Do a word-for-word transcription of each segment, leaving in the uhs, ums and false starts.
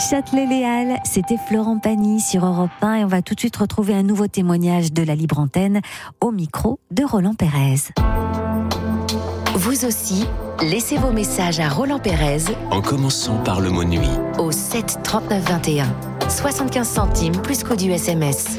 Châtelet-Les Halles, c'était Florent Pagny sur Europe un et on va tout de suite retrouver un nouveau témoignage de la libre antenne au micro de Roland Pérez. Vous aussi, laissez vos messages à Roland Pérez en commençant par le mot nuit au sept trente-neuf vingt et un, soixante-quinze centimes plus coût du S M S.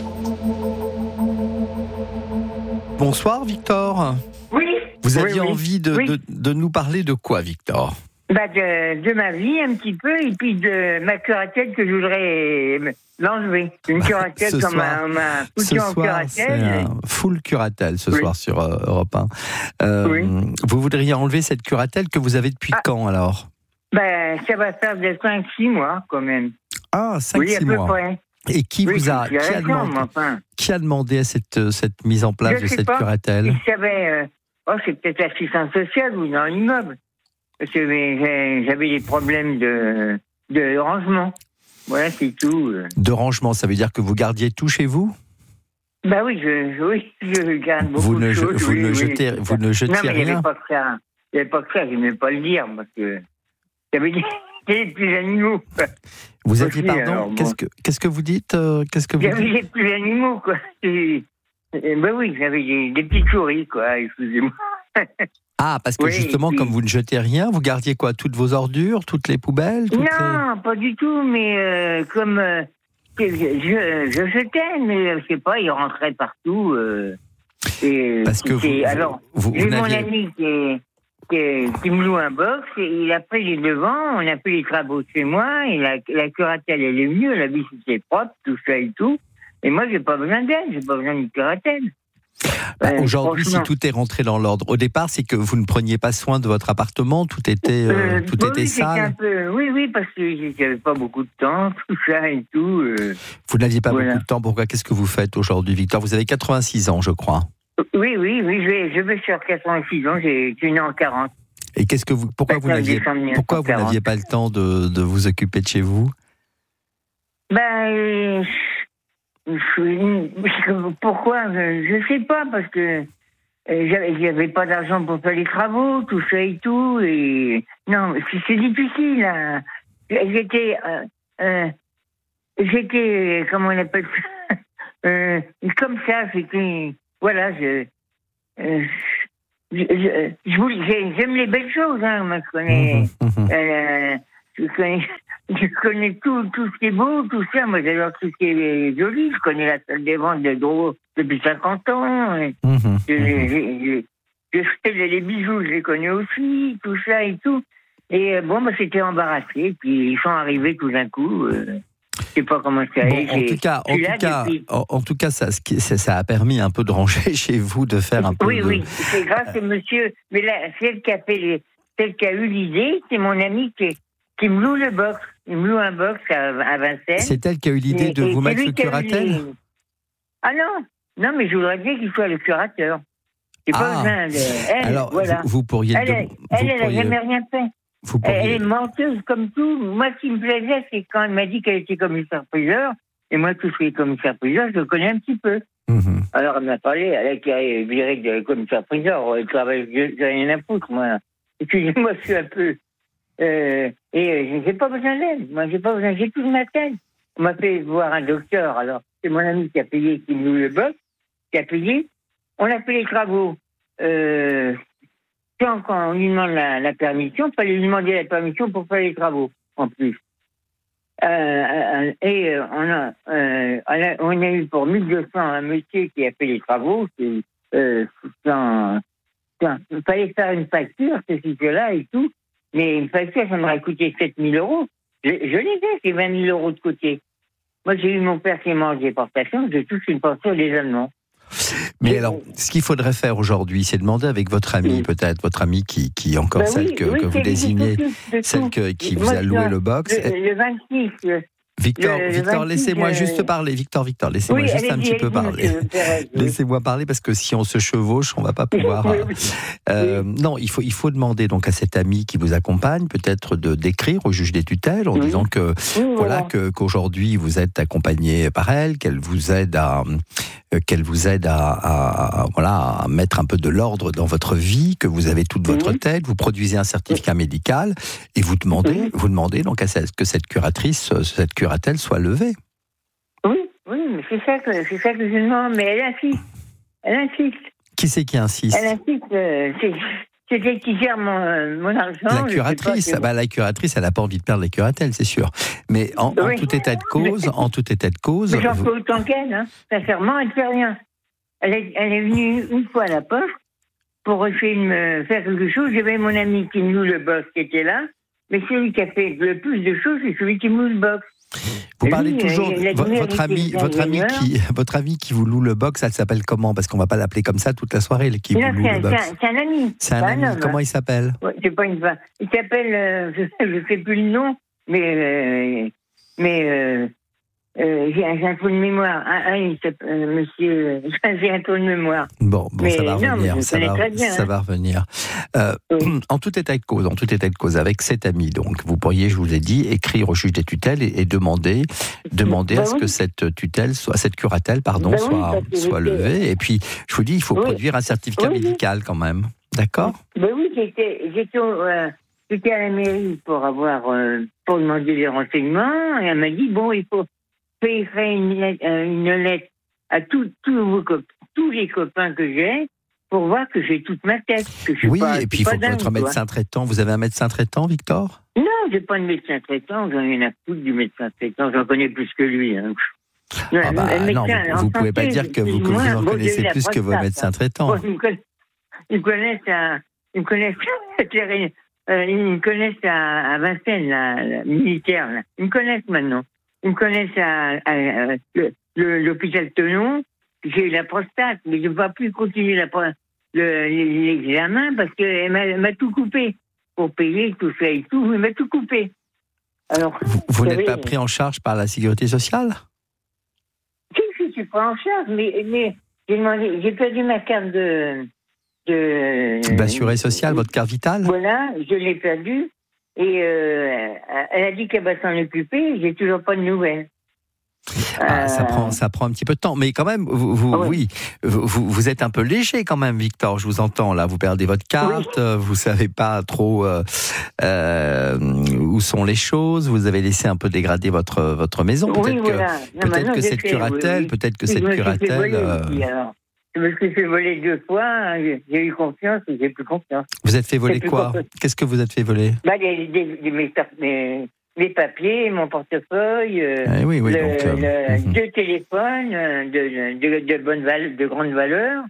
Bonsoir Victor. Oui. Vous aviez oui, oui. envie de, oui. de, de nous parler de quoi, Victor? Bah de, de ma vie un petit peu et puis de ma curatelle que je voudrais l'enlever. Une curatelle comme soir, on m'a foutu ce en soir, curatelle. c'est un full curatelle ce oui. soir sur euh, Europe un. Euh, oui. Vous voudriez enlever cette curatelle que vous avez depuis ah. quand alors? Ben ça va faire de cinq six mois quand même. Ah, cinq six oui, mois. Près. Et qui oui, vous a qui, raison, a demandé, enfin. qui a demandé cette, cette mise en place je de cette pas. curatelle? Je savais, euh, oh, c'est peut-être l'assistance sociale ou dans l'immeuble. Parce que j'avais des problèmes de, de rangement. Voilà, c'est tout. De rangement, ça veut dire que vous gardiez tout chez vous? Bah oui, je, oui, je garde beaucoup vous ne, de choses. Vous, oui, ne, oui, jetez, oui, vous ne jetiez non, mais rien? Il n'y avait pas que ça. Il n'y avait pas que ça, je n'aimais pas le dire, parce que j'avais dit les petits animaux. Vous aussi, aviez, pardon, alors, bon. qu'est-ce, que, qu'est-ce que vous dites euh, qu'est-ce que vous J'avais dites les petits animaux, quoi. Et, et, bah oui, j'avais des, des petites souris, quoi, excusez-moi. Ah, parce que oui, justement, puis... comme vous ne jetez rien, vous gardiez quoi? Toutes vos ordures, toutes les poubelles toutes Non, les... pas du tout, mais euh, comme euh, je, je, je jetais, mais je sais pas, ils rentraient partout. Euh, et, parce que vous, alors, vous, j'ai vous mon n'aviez... ami qui, est, qui, est, qui me loue un box, et il a pris les devants, on a fait les travaux chez moi, et la, la curatelle, elle est venue, elle a vu si c'était propre, tout ça et tout. Et moi, j'ai pas besoin d'elle, j'ai pas besoin d'une curatelle. Bah, euh, aujourd'hui, si tout est rentré dans l'ordre, au départ, c'est que vous ne preniez pas soin de votre appartement, tout était, euh, tout euh, était oui, sale. Un peu, oui, oui, parce que j'avais pas beaucoup de temps, tout ça et tout. Euh, vous n'aviez pas voilà. beaucoup de temps, pourquoi? Qu'est-ce que vous faites aujourd'hui, Victor? Vous avez quatre-vingt-six ans, je crois. Oui, oui, oui, je vais, je vais sur quatre-vingt-six ans, j'ai, je suis né en quarante. Et qu'est-ce que vous, pourquoi vous n'aviez, pourquoi vous n'aviez pas le temps de, de vous occuper de chez vous? Ben, euh, je, pourquoi? Je ne sais pas, parce que j'avais, j'avais pas d'argent pour faire les travaux, tout ça et tout, et non, c'est, c'est difficile. Hein. J'étais, euh, euh, j'étais, comment on appelle ça, euh, comme ça, c'était, voilà, je, euh, je, je, je voulais, j'aime les belles choses, hein, moi je connais, mmh, mmh. Euh, je connais, je connais tout, tout ce qui est beau, tout ça. Moi, j'adore tout ce qui est joli. Je connais la salle des ventes de Drouot depuis cinquante ans. Et mmh, je, mmh. je, je, je fais les bijoux, je les connais aussi, tout ça et tout. Et bon, bah, c'était embarrassé. Puis ils sont arrivés tout d'un coup. Euh, je sais pas comment c'est. Bon, en tout cas, en tout cas, depuis... en, en tout cas, ça, ça, ça a permis un peu de ranger chez vous, de faire un peu. Oui, de... oui, c'est grâce au monsieur. Mais là, celle qui a fait les, celle qui a eu l'idée, c'est mon ami qui, qui me loue le box. Il me loue un box à, à Vincennes. C'est elle qui a eu l'idée et, de vous mettre le curatelle? Les... Ah non, non, mais je voudrais bien qu'il soit le curateur. J'ai ah. pas besoin de. Elle, alors, voilà. vous, vous pourriez. Elle, elle, elle, elle pourriez... n'a jamais rien fait. Vous pourriez... Elle est menteuse comme tout. Moi, ce qui me plaisait, c'est quand elle m'a dit qu'elle était commissaire-priseur. Et moi, tout ce qui est commissaire-priseur, je le connais un petit peu. Mm-hmm. Alors, elle m'a parlé, elle qui est virée de commissaire-priseur. Elle travaille, j'ai rien à foutre, moi. Excusez-moi, je suis un peu. Euh, et euh, j'ai pas besoin d'aide. Moi, j'ai pas besoin. J'ai tout de ma tête. On m'a fait voir un docteur. Alors, c'est mon ami qui a payé, qui me loue le box, qui a payé. On a fait les travaux. Euh, quand on lui demande la, la permission, il fallait lui demander la permission pour faire les travaux, en plus. Euh, euh, et euh, on, a, euh, on, a, on a eu pour mille deux cents un monsieur qui a fait les travaux. C'est, euh, sans, sans, il fallait faire une facture, ceci, cela et tout. Mais une facture, ça m'aurait coûté sept mille euros. Je, je l'ai fait, c'est vingt mille euros de côté. Moi, j'ai eu mon père qui mange des portations, je touche une pension des Allemands. Mais alors, ce qu'il faudrait faire aujourd'hui, c'est demander avec votre ami, oui. peut-être, votre ami qui, qui est encore bah celle oui, que, oui, que vous désignez, tout, tout, tout, celle que, qui moi, vous a loué le box. Le, le vingt-six. Victor, le, Victor, le laissez-moi euh... juste parler. Victor, Victor, laissez-moi oui, juste un petit peu parler. Pérez, oui. Laissez-moi parler parce que si on se chevauche, on va pas pouvoir. oui, oui. Euh, oui. Non, il faut, il faut demander donc à cet ami qui vous accompagne, peut-être de d'écrire au juge des tutelles en oui. disant que oui, voilà, voilà. que qu'aujourd'hui vous êtes accompagné par elle, qu'elle vous aide à euh, qu'elle vous aide à, à, à voilà à mettre un peu de l'ordre dans votre vie, que vous avez toute votre oui. tête, vous produisez un certificat oui. médical et vous demandez, oui. vous demandez donc à cette, que cette curatrice, cette curatelle soit levée. Oui, oui, mais c'est ça que c'est ça que je demande, mais elle insiste, elle insiste. Qui c'est qui insiste? Elle insiste, euh, c'est, c'est elle qui gère mon, mon argent. La curatrice, pas, bah, la curatrice, elle n'a pas envie de perdre les curatelles, c'est sûr. Mais en, oui. en tout état de cause, en tout état de cause. Mais j'en vous... fais autant qu'elle, hein. Sincèrement, elle ne fait rien. Elle est, elle est venue une fois à la poste pour essayer de me faire quelque chose. J'avais mon ami qui me loue le box qui était là, mais celui qui a fait le plus de choses, c'est celui qui me loue le box. Vous parlez lui, toujours de votre, votre ami, votre ami qui, votre ami qui vous loue le box. Elle s'appelle comment? Parce qu'on va pas l'appeler comme ça toute la soirée. Qui non, vous loue c'est, le box. C'est, un, c'est un ami. C'est un ami. Un comment il s'appelle? Ouais, c'est pas une femme. Il s'appelle, euh, je ne sais plus le nom, mais euh, mais euh, euh, j'ai, un, j'ai un trou de mémoire. Ah, ah, il s'appelle euh, Monsieur. J'ai un trou de mémoire. Bon, bon, mais ça va non, revenir. Ça va, bien, ça hein. va revenir. Euh, oui. En tout état de cause, en tout état de cause, avec cet ami, donc, vous pourriez, je vous ai dit, écrire au juge des tutelles et, et demander, demander bah à ce oui. que cette tutelle, soit, cette curatelle, pardon, bah soit, oui, soit levée. Et puis, je vous dis, il faut oui. produire un certificat oui. médical quand même. D'accord? Ben oui, j'étais, j'étais, euh, j'étais à la mairie pour avoir, euh, pour demander des renseignements. Et elle m'a dit, bon, il faut faire une lettre, euh, une lettre à tous, tous, vos cop- tous les copains que j'ai pour voir que j'ai toute ma tête. Que je suis oui, pas, et puis il faut que dingue, votre médecin traitant. Vous avez un médecin traitant, Victor? Non, j'ai pas de médecin traitant. J'en ai rien à foutre du médecin traitant. J'en connais plus que lui. Hein. Ah bah, médecin, non, vous ne pouvez pas dire que vous, que vous en bon, connaissez plus que vos médecins traitants. Bon, ils, me connaissent, ils me connaissent à, ils me connaissent, euh, ils me connaissent à, à Vincennes, la, la militaire. Là. Ils me connaissent maintenant. Ils me connaissent à, à, à le, le, l'hôpital Tenon. J'ai eu la prostate, mais je ne vais plus continuer la, le, l'examen parce qu'elle m'a, elle m'a tout coupé pour payer tout ça et tout. Elle m'a tout coupé. Alors, vous, vous n'êtes pas pris en charge par la sécurité sociale? Si, si, je suis pris en charge, mais, mais j'ai, demandé, j'ai perdu ma carte de... de D'assuré social, votre carte vitale? Voilà, je l'ai perdue. Et euh, elle a dit qu'elle va s'en occuper. J'ai toujours pas de nouvelles. Ah, euh... ça prend, ça prend un petit peu de temps, mais quand même, vous, vous, oui, oui vous, vous êtes un peu léger quand même, Victor. Je vous entends là. Vous perdez votre carte, oui. Vous savez pas trop euh, euh, où sont les choses. Vous avez laissé un peu dégrader votre votre maison. Peut-être oui, voilà. que, non, peut-être que cette fait, curatelle, oui, oui. peut-être que cette curatelle. Euh... Je me suis fait voler deux fois. J'ai eu confiance et j'ai plus confiance. Vous êtes fait voler quoi? Confiance. Qu'est-ce que vous êtes fait voler? Bah, les, les, les, mes, mes, mes papiers, mon portefeuille, ah, oui, oui, le, donc, euh, le, mm-hmm. deux téléphones de, de, de, bonne val- de grande valeur.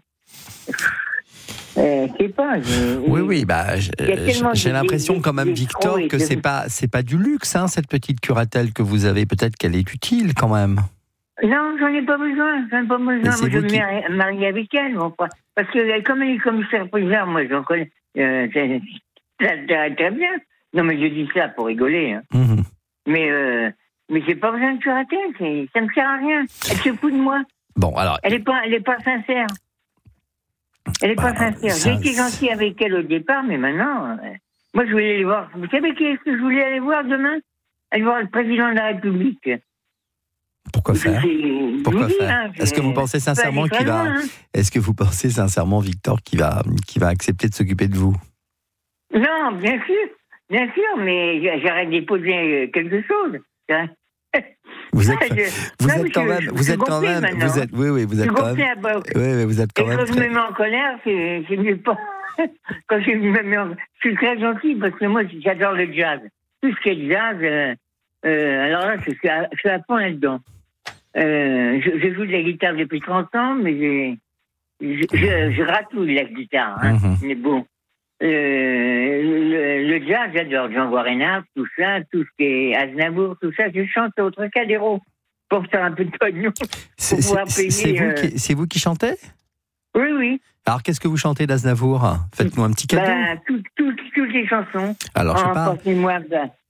Euh, je sais pas. Je, oui, oui, bah, j'ai, j'ai de, l'impression des, quand même, des Victor, que de... c'est pas, c'est pas du luxe, hein, cette petite curatelle que vous avez. Peut-être qu'elle est utile quand même. Non, j'en ai pas besoin. J'en ai pas besoin. Moi, je me qui... marie avec elle, bon, parce que comme elle est commissaire-priseur, moi, j'en connais. Euh, ça très bien. Non, mais je dis ça pour rigoler. Hein. Mm-hmm. Mais, euh, mais j'ai pas besoin de curatelle. C'est, ça me sert à rien. Elle se fout de moi. Bon, alors. Elle est pas, elle est pas sincère. Elle est bah, pas sincère. Ça, j'ai été gentille avec elle au départ, mais maintenant, euh, moi, je voulais aller voir. Vous savez qui est-ce que je voulais aller voir demain? Aller voir le président de la République. Pourquoi faire? Pourquoi dis, faire hein, Est-ce que vous pensez sincèrement qu'il va loin, hein. Est-ce que vous pensez sincèrement, Victor, qu'il va, qu'il va accepter de s'occuper de vous? Non, bien sûr, bien sûr, mais j'arrête de poser quelque chose. Vous êtes, vous non, êtes quand même, vous êtes quand même, maintenant. vous êtes, oui, oui, vous êtes je quand même, oui, oui, vous êtes quand et même. Quand très... je me mets en colère, c'est, c'est mieux pas. Quand je me mets en, je suis très gentil parce que moi, j'adore le jazz. Tout ce qui est jazz, euh, euh, alors là, je suis à, je suis à fond là-dedans. Euh, je, je joue de la guitare depuis trente ans, mais j'ai, je, je, je ratouille la guitare, hein. Mm-hmm. Mais bon. Euh, le, le jazz, j'adore Django Reinhardt, tout ça, tout ce qui est Aznavour, tout ça, je chante au Trocadéro pour faire un peu de pognon. C'est, c'est, c'est, vous euh... qui, c'est vous qui chantez? Oui, oui. Alors, qu'est-ce que vous chantez d'Aznavour? Faites-nous un petit cadeau. Bah, tout, tout, toutes les chansons. Alors, je sais pas. Portez-moi, bah,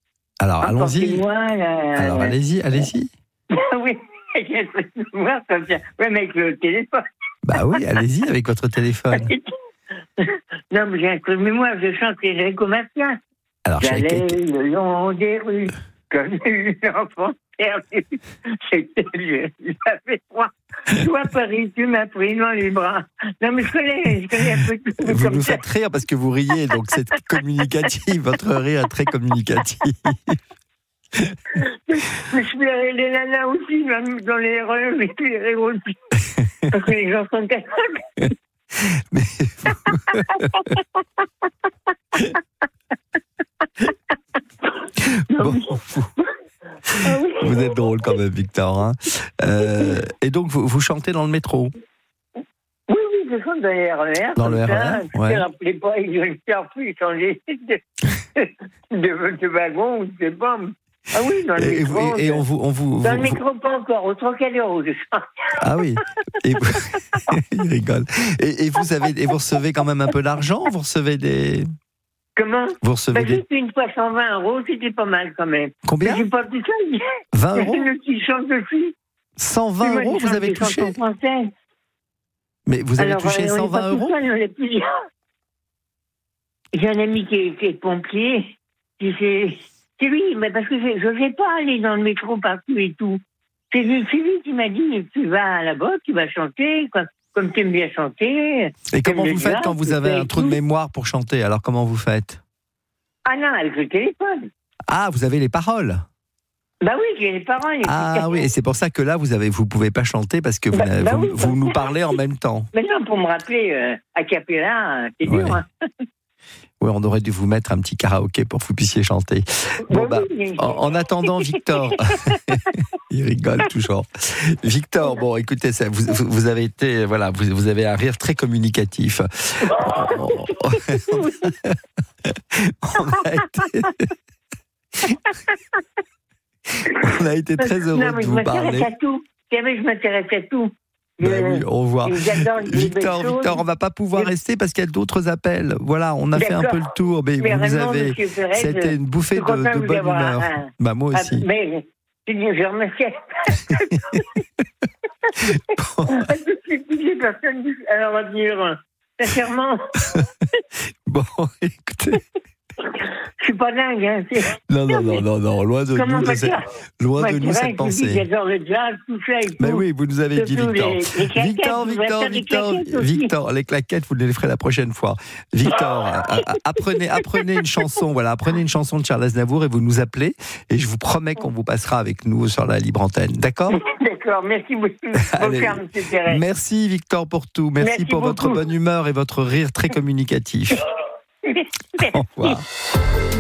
Alors, allons-y. La... Alors, allez-y, allez-y. Oui, j'ai un truc de mémoire comme ça. Oui, mais avec le téléphone. Bah oui, allez-y avec votre téléphone. Non, mais j'ai un truc de mémoire, je chante les Enrico Macias. Alors, j'allais j'ai... le long des rues, comme une enfant perdue. C'était j'avais froid. Toi, Paris, tu m'as pris dans les bras. Non, mais je connais, je connais un peu tout. Vous comme nous ça. faites rire parce que vous riez, donc c'est communicatif. Votre rire est très communicatif. Mais je suis les nanas aussi, même dans les erreurs, mais les héros aussi. Parce que les gens sont capables. Mais bon, vous, Ah oui. vous êtes drôle quand même, Victor. Hein. Euh, et donc, vous, vous chantez dans le métro? Oui, oui, je chante dans les R E R. Dans le ça. R E R, Je ouais. ne me rappelais pas, ils ont faire plus changer de, de, de wagon ou de bombe. Ah oui, dans le Et, métro. vous- et- et on vous, on vous, Dans vous- le métro, pas encore, au Trocadéro, je chante. Ah oui. Et vous... Il rigole. Et, et vous avez, et vous recevez quand même un peu d'argent? Vous recevez des, Comment? vous recevez Bah, des juste une fois cent vingt euros, c'était pas mal quand même. combien? Mais j'ai pas tout ça. vingt C'est euros? le qui chante aussi. cent vingt euros, vous avez touché? Mais vous avez Alors, touché euh, on cent est pas vingt tout euros? seul, on est plusieurs. J'ai un ami qui est, qui est pompier. Qui fait... C'est lui, mais parce que je ne vais pas aller dans le métro partout et tout. C'est lui, c'est lui qui m'a dit, tu vas là-bas, tu vas chanter, quoi. Comme tu aimes bien chanter. Et comment T'aimes vous le faites jazz, quand vous tu avez fais un trou de tout. mémoire pour chanter? Alors comment vous faites? Ah non, avec le téléphone. Ah, vous avez les paroles. Bah oui, j'ai les paroles. et Ah puis- oui, et c'est pour ça que là, vous avez, vous pouvez pas chanter parce que vous, Bah, n'avez- bah vous, oui, vous bah. nous parlez en même temps. Mais non, pour me rappeler, euh, a cappella, c'est dur. Ouais. Hein. Oui, on aurait dû vous mettre un petit karaoké pour que vous puissiez chanter. Bon, Bah bah, oui, mais- en, en attendant, Victor, il rigole toujours. Victor, bon, écoutez, ça, vous, vous vous avez été, voilà, vous, vous avez un rire très communicatif. On, on a été, on a été très heureux Non, mais de je vous m'intéresse parler. à tout. Vous savez, je m'intéresse à tout. Ben Je- oui, au revoir. et j'adore les Victor, belles choses. Victor, on va pas pouvoir Je- rester parce qu'il y a d'autres appels. Voilà, on a fait un D'accord. peu le tour, mais, Mais vous vraiment, avez, Monsieur Perez, c'était une bouffée je suis de, content de vous bonne avoir humeur. un- Bah moi Ah, aussi. mais je je remercie. J'ai personne dit. Alors, on va dire, euh, sincèrement, Bon, écoutez, je suis pas dingue. Hein. C'est- non, non, non, non, non, loin de Comment nous, on va de cette- dire loin Moi, de c'est nous vrai cette que je dis que pensée. j'adore le jazz, tout ça et tout. Mais oui, vous nous avez dit, Surtout Victor. les- les claquettes, Victor, vous Victor, allez faire des Victor, claquettes aussi. Victor, les claquettes, vous les ferez la prochaine fois. Victor, a- a- apprenez, apprenez une chanson, voilà, apprenez une chanson de Charles Aznavour et vous nous appelez et je vous promets qu'on vous passera avec nous sur la libre antenne. D'accord? D'accord, merci beaucoup. Allez. Bonsoir, monsieur Perret. Merci Victor pour tout. Merci, Merci pour votre beaucoup. bonne humeur et votre rire très communicatif. Au revoir.